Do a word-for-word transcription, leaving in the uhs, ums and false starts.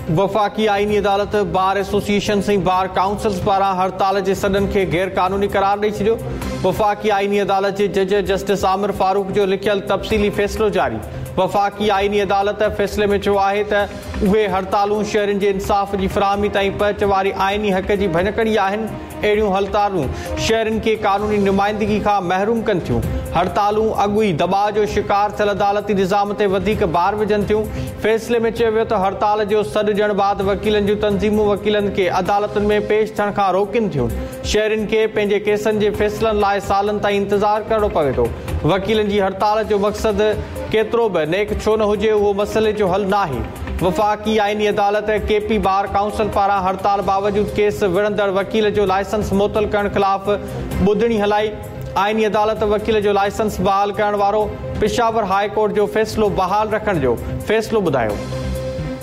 वफ़ाक़ी आईनी अदालत bar association से बार काउंसिल्स पारां हड़ताल के सदन के गैर कानूनी करार ॾेई छॾियो। वफ़ाक़ी आईनी अदालत के जज जस्टिस आमिर फारूक जो लिखियल तफ़सीली फ़ैसिलो जारी। वफ़ाक़ी आईनी अदालत फ़ैसिले में चयो आहे त उहे हड़तालूं शहरनि जे इंसाफ़ जी फ़राहमी ताईं पहुच वारी आईनी हक़ जी भञकड़ी आहिनि। अहिड़ियूं हड़तालूं शहरनि खे कानूनी नुमाइंदगी खां महरूम कनि थियूं। हड़तालूं अॻुई दॿाउ जो शिकार थियल अदालती निज़ाम ते वधीक भार विझनि थियूं। फ़ैसिले में चयो वियो त हड़ताल जो सॾु ॾियण बैदि वकीलनि जूं तंज़ीमूं वकीलनि खे अदालतुनि में पेश थियण खां रोकीनि थियूं। शहरनि खे पंहिंजे केसनि जे फ़ैसिलनि लाइ सालनि ताईं इंतज़ारु करणो पवे थो। वकीलनि जी हड़ताल जो मक़सदु केतिरो बि नेक छो न हुजे, उहो मसइले जो हल नाहे। वफ़ाक़ी आईनी अदालत के पी बार काउंसिल पारां हड़ताल बावजूद केस विढ़ंदड़ वकील जो लाइसेंस मुअतल करण ख़िलाफ़ ॿुधणी हलाई। आईनी अदालत वकील जो लाइसेंस बहाल करण वारो पेशावर हाई कोर्ट जो फ़ैसिलो बहाल रखण जो फ़ैसिलो ॿुधायो।